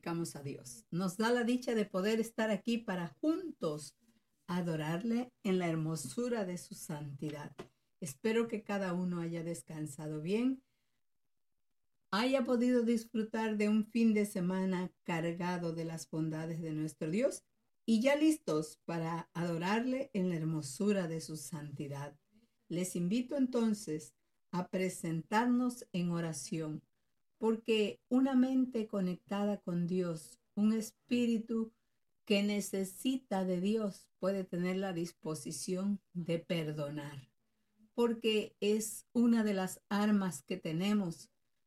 glorificamos a Dios. Nos da la dicha de poder estar aquí para juntos adorarle en la hermosura de su santidad. Espero que cada uno haya descansado bien, haya podido disfrutar de un fin de semana cargado de las bondades de nuestro Dios y ya listos para adorarle en la hermosura de su santidad. Les invito entonces a presentarnos en oración, porque una mente conectada con Dios, un espíritu que necesita de Dios, puede tener la disposición de perdonar, porque es una de las armas que tenemos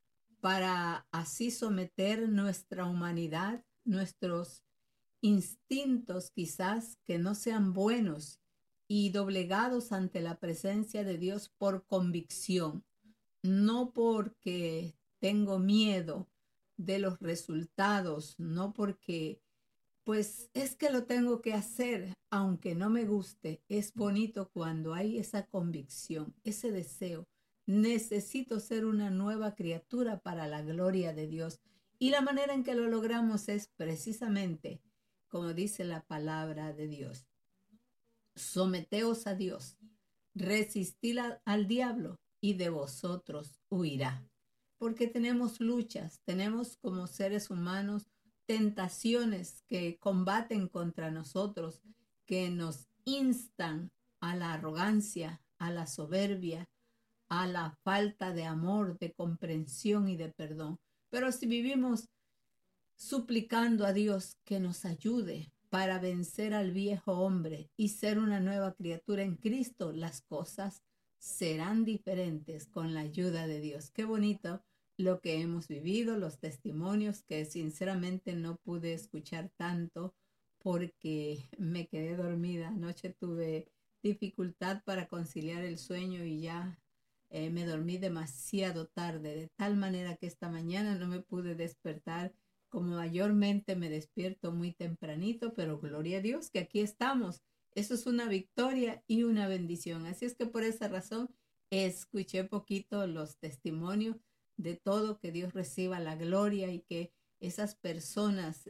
para así someter nuestra humanidad, nuestros instintos quizás que no sean buenos y doblegados ante la presencia de Dios por convicción, no porque tengo miedo de los resultados, no porque pues es que lo tengo que hacer, aunque no me guste. Es bonito cuando hay esa convicción, ese deseo. Necesito ser una nueva criatura para la gloria de Dios. Y la manera en que lo logramos es precisamente como dice la palabra de Dios. Someteos a Dios, resistid al diablo y de vosotros huirá. Porque tenemos luchas, tenemos como seres humanos tentaciones que combaten contra nosotros, que nos instan a la arrogancia, a la soberbia, a la falta de amor, de comprensión y de perdón. Pero si vivimos suplicando a Dios que nos ayude para vencer al viejo hombre y ser una nueva criatura en Cristo, las cosas serán diferentes con la ayuda de Dios. Qué bonito lo que hemos vivido, los testimonios que sinceramente no pude escuchar tanto porque me quedé dormida. Anoche tuve dificultad para conciliar el sueño y ya me dormí demasiado tarde, de tal manera que esta mañana no me pude despertar. Como mayormente me despierto muy tempranito, pero gloria a Dios que aquí estamos. Eso es una victoria y una bendición. Así es que por esa razón escuché poquito los testimonios de todo, que Dios reciba la gloria y que esas personas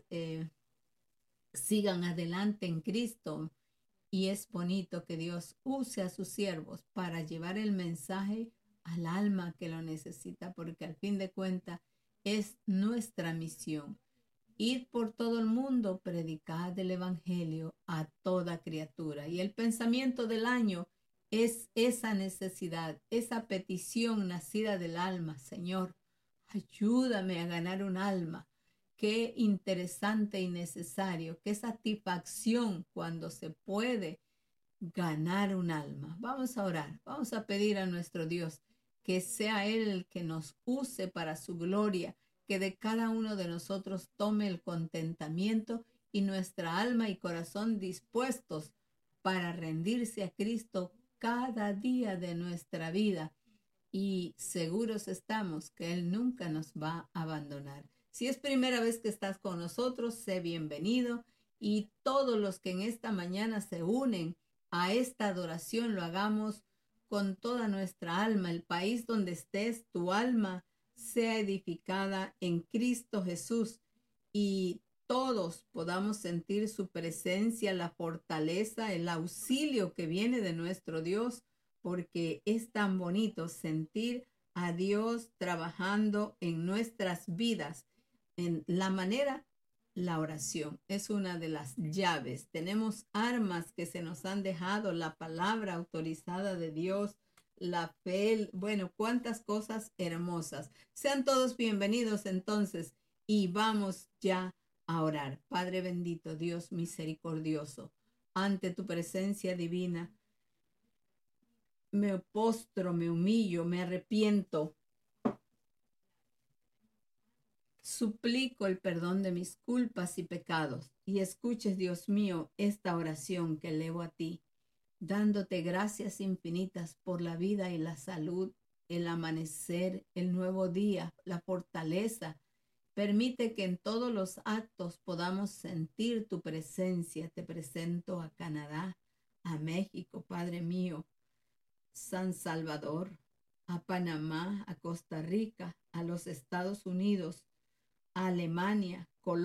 sigan adelante en Cristo. Y es bonito que Dios use a sus siervos para llevar el mensaje al alma que lo necesita, porque al fin de cuentas es nuestra misión. Ir por todo el mundo, predicar el evangelio a toda criatura. Y el pensamiento del año es esa necesidad, esa petición nacida del alma. Señor, ayúdame a ganar un alma. Qué interesante y necesario, qué satisfacción cuando se puede ganar un alma. Vamos a orar, vamos a pedir a nuestro Dios que sea Él el que nos use para su gloria, que de cada uno de nosotros tome el contentamiento y nuestra alma y corazón dispuestos para rendirse a Cristo cada día de nuestra vida. Y seguros estamos que Él nunca nos va a abandonar. Si es primera vez que estás con nosotros, sé bienvenido, y todos los que en esta mañana se unen a esta adoración lo hagamos con toda nuestra alma. El país donde estés, tu alma sea edificada en Cristo Jesús y todos podamos sentir su presencia, la fortaleza, el auxilio que viene de nuestro Dios, porque es tan bonito sentir a Dios trabajando en nuestras vidas. En la manera, la oración es una de las llaves. Tenemos armas que se nos han dejado, la palabra autorizada de Dios, la fe, bueno, cuántas cosas hermosas. Sean todos bienvenidos entonces y vamos ya a orar. Padre bendito, Dios misericordioso, ante tu presencia divina, me postro, me humillo, me arrepiento. Suplico el perdón de mis culpas y pecados, y escuches, Dios mío, esta oración que elevo a ti, dándote gracias infinitas por la vida y la salud, el amanecer, el nuevo día, la fortaleza. Permite que en todos los actos podamos sentir tu presencia. Te presento a Canadá, a México, Padre mío, San Salvador, a Panamá, a Costa Rica, a los Estados Unidos, a Alemania, Colombia,